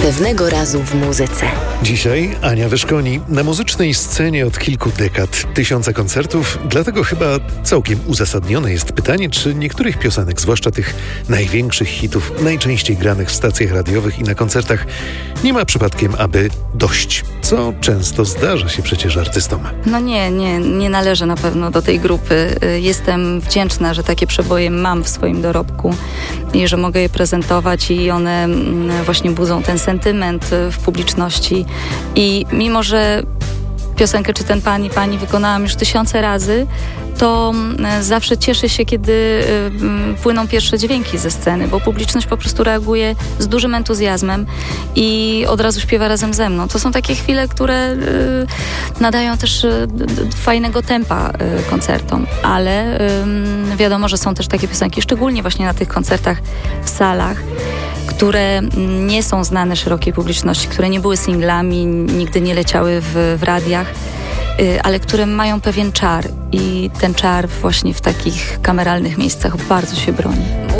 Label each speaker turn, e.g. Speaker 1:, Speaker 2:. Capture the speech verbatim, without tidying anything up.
Speaker 1: Pewnego razu w muzyce.
Speaker 2: Dzisiaj Ania Wyszkoni. Na muzycznej scenie od kilku dekad, tysiące koncertów, dlatego chyba całkiem uzasadnione jest pytanie, czy niektórych piosenek, zwłaszcza tych największych hitów, najczęściej granych w stacjach radiowych i na koncertach, nie ma przypadkiem aby dość, co często zdarza się przecież artystom.
Speaker 3: No nie, nie, nie należę na pewno do tej grupy. Jestem wdzięczna, że takie przeboje mam w swoim dorobku i że mogę je prezentować i one właśnie budzą ten sentyment w publiczności. I mimo, że piosenkę czy ten pan i pani wykonałam już tysiące razy, to zawsze cieszę się, kiedy płyną pierwsze dźwięki ze sceny, bo publiczność po prostu reaguje z dużym entuzjazmem i od razu śpiewa razem ze mną. To są takie chwile, które nadają też fajnego tempa koncertom, ale wiadomo, że są też takie piosenki, szczególnie właśnie na tych koncertach w salach, które nie są znane szerokiej publiczności, które nie były singlami, nigdy nie leciały w, w radiach, ale które mają pewien czar i ten czar właśnie w takich kameralnych miejscach bardzo się broni.